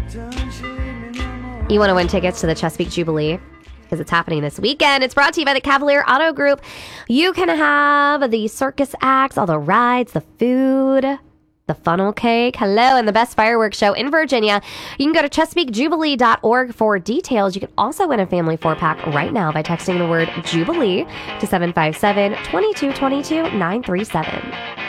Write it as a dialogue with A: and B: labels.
A: You want to win tickets to the Chesapeake Jubilee because it's happening this weekend. It's brought to you by the Cavalier Auto Group. You can have the circus acts, all the rides, the food, the funnel cake, and the best fireworks show in Virginia. You can go to ChesapeakeJubilee.org for details. You can also win a family 4-pack right now by texting the word Jubilee to 757-222-937.